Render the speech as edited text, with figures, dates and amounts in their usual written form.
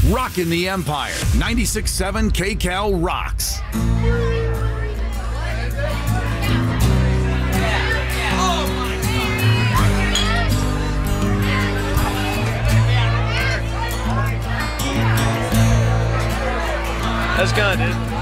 Rockin' the Empire. 96.7 KCAL rocks. That's gone, dude.